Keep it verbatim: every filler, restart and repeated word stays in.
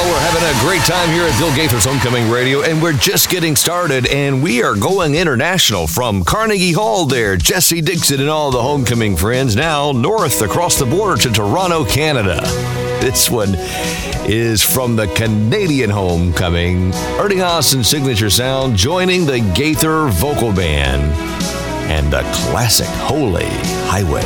Well, we're having a great time here at Bill Gaither's Homecoming Radio, and we're just getting started, and we are going international from Carnegie Hall there. Jesse Dixon and all the Homecoming friends now north across the border to Toronto, Canada. This one is from the Canadian Homecoming. Ernie Haas and Signature Sound joining the Gaither Vocal Band and the classic Holy Highway.